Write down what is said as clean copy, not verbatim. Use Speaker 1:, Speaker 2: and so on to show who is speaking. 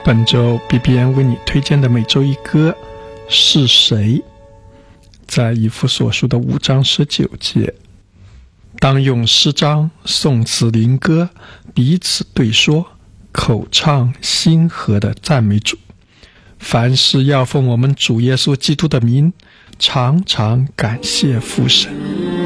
Speaker 1: 本周 BBN 为你推荐的每周一歌是谁？在以弗所书的5章19节，当用诗章、颂词、灵歌彼此对说，口唱心和的赞美主。凡事要奉我们主耶稣基督的名，常常感谢父神。